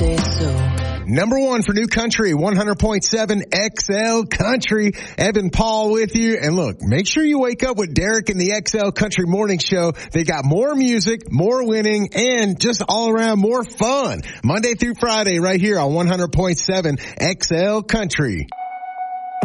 say so. Number one for new country, 100.7 XL Country. Evan Paul with you. And look, make sure you wake up with Derek and the XL Country Morning Show. They got more music, more winning, and just all around more fun. Monday through Friday right here on 100.7 XL Country.